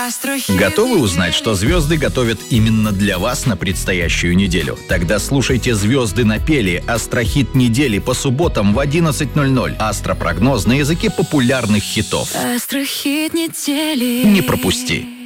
Готовы узнать, что звезды готовят именно для вас на предстоящую неделю? Тогда слушайте «Звезды напели» — астрохит недели по субботам в 11:00. Астропрогноз на языке популярных хитов. Астрохит недели. Не пропусти!